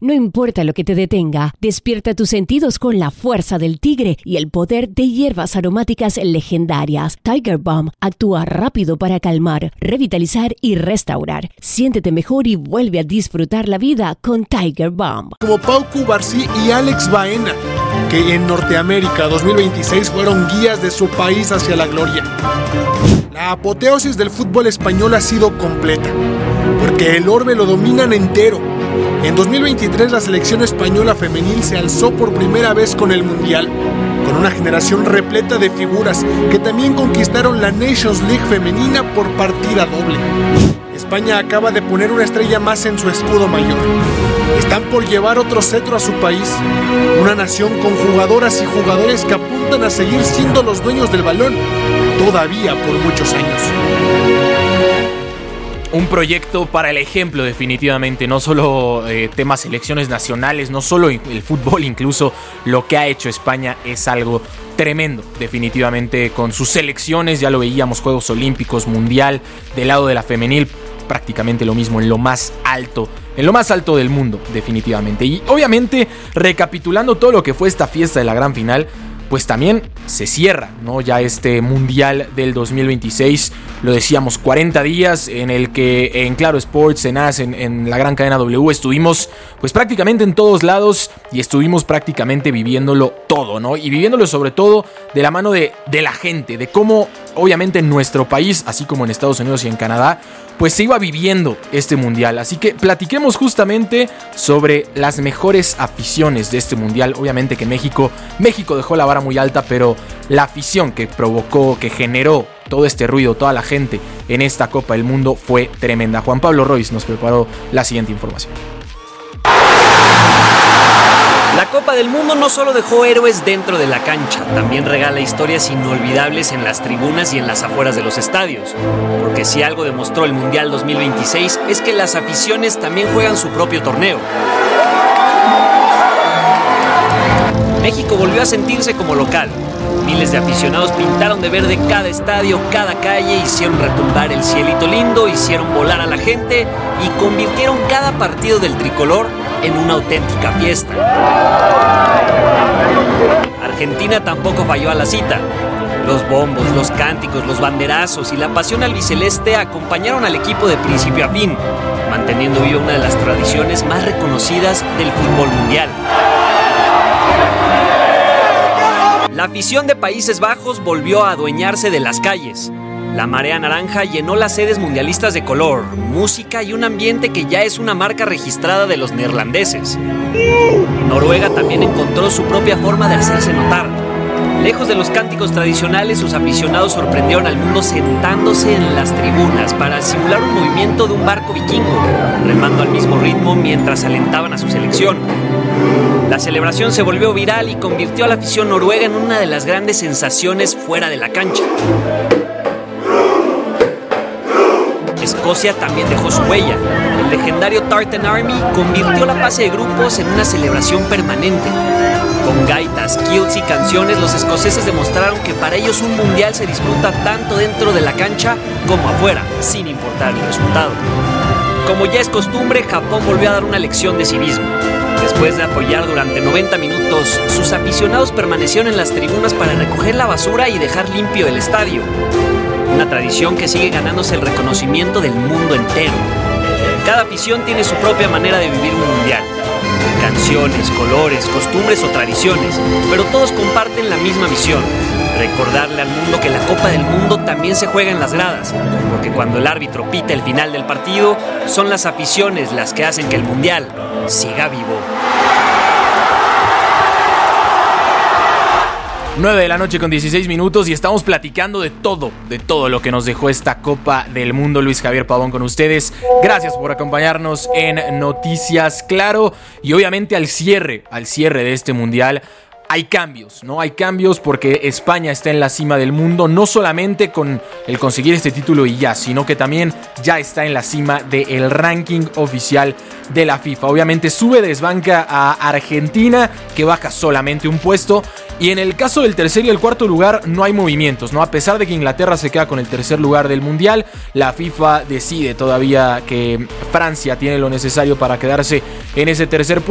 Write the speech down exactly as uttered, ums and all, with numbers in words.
No importa lo que te detenga, despierta tus sentidos con la fuerza del tigre y el poder de hierbas aromáticas legendarias. Tiger Balm actúa rápido para calmar, revitalizar y restaurar. Siéntete mejor y vuelve a disfrutar la vida con Tiger Balm. Como Pau Cubarsí y Alex Baena, que en Norteamérica dos mil veintiséis fueron guías de su país hacia la gloria. La apoteosis del fútbol español ha sido completa, porque el orbe lo dominan entero. En dos mil veintitrés la selección española femenil se alzó por primera vez con el Mundial, con una generación repleta de figuras que también conquistaron la Nations League femenina por partida doble. España acaba de poner una estrella más en su escudo mayor. Están por llevar otro cetro a su país, una nación con jugadoras y jugadores que apuntan a seguir siendo los dueños del balón, todavía por muchos años. Un proyecto para el ejemplo, definitivamente. No solo eh, temas selecciones nacionales, no solo el fútbol, incluso lo que ha hecho España es algo tremendo, definitivamente, con sus selecciones. Ya lo veíamos, Juegos Olímpicos, Mundial, del lado de la femenil, prácticamente lo mismo, en lo más alto, en lo más alto del mundo, definitivamente. Y obviamente, recapitulando todo lo que fue esta fiesta de la gran final, pues también se cierra, ¿no? Ya este Mundial del dos mil veintiséis, lo decíamos, cuarenta días en el que en Claro Sports, en A S, en, en la gran cadena W, estuvimos pues prácticamente en todos lados y estuvimos prácticamente viviéndolo todo, ¿no? Y viviéndolo sobre todo de la mano de, de la gente, de cómo obviamente en nuestro país, así como en Estados Unidos y en Canadá, pues se iba viviendo este mundial. Así que platiquemos justamente sobre las mejores aficiones de este mundial. Obviamente que México, México dejó la vara muy alta, pero la afición que provocó, que generó todo este ruido, toda la gente en esta Copa del Mundo fue tremenda. Juan Pablo Royce nos preparó la siguiente información. La Copa del Mundo no solo dejó héroes dentro de la cancha, también regala historias inolvidables en las tribunas y en las afueras de los estadios. Porque si algo demostró el Mundial dos mil veintiséis es que las aficiones también juegan su propio torneo. México volvió a sentirse como local. Miles de aficionados pintaron de verde cada estadio, cada calle, hicieron retumbar el cielito lindo, hicieron volar a la gente y convirtieron cada partido del tricolor en una auténtica fiesta. Argentina tampoco falló a la cita. Los bombos, los cánticos, los banderazos y la pasión albiceleste acompañaron al equipo de principio a fin, manteniendo viva una de las tradiciones más reconocidas del fútbol mundial. La afición de Países Bajos volvió a adueñarse de las calles. La marea naranja llenó las sedes mundialistas de color, música y un ambiente que ya es una marca registrada de los neerlandeses. Noruega también encontró su propia forma de hacerse notar. Lejos de los cánticos tradicionales, sus aficionados sorprendieron al mundo sentándose en las tribunas para simular un movimiento de un barco vikingo, remando al mismo ritmo mientras alentaban a su selección. La celebración se volvió viral y convirtió a la afición noruega en una de las grandes sensaciones fuera de la cancha. Escocia también dejó su huella. El legendario Tartan Army convirtió la fase de grupos en una celebración permanente. Con gaitas, kilts y canciones, los escoceses demostraron que para ellos un mundial se disfruta tanto dentro de la cancha como afuera, sin importar el resultado. Como ya es costumbre, Japón volvió a dar una lección de civismo. Después de apoyar durante noventa minutos, sus aficionados permanecieron en las tribunas para recoger la basura y dejar limpio el estadio. Una tradición que sigue ganándose el reconocimiento del mundo entero. Cada afición tiene su propia manera de vivir un mundial. Canciones, colores, costumbres o tradiciones, pero todos comparten la misma visión: recordarle al mundo que la Copa del Mundo también se juega en las gradas, porque cuando el árbitro pita el final del partido, son las aficiones las que hacen que el mundial siga vivo. nueve de la noche con dieciséis minutos y estamos platicando de todo, de todo lo que nos dejó esta Copa del Mundo. Luis Javier Pavón con ustedes. Gracias por acompañarnos en Noticias Claro. Y obviamente al cierre, al cierre de este mundial, hay cambios, ¿no? Hay cambios porque España está en la cima del mundo, no solamente con el conseguir este título y ya, sino que también ya está en la cima del ranking oficial de la FIFA. Obviamente sube, desbanca a Argentina, que baja solamente un puesto. Y en el caso del tercer y el cuarto lugar no hay movimientos, ¿no? A pesar de que Inglaterra se queda con el tercer lugar del mundial, la FIFA decide todavía que Francia tiene lo necesario para quedarse en ese tercer puesto.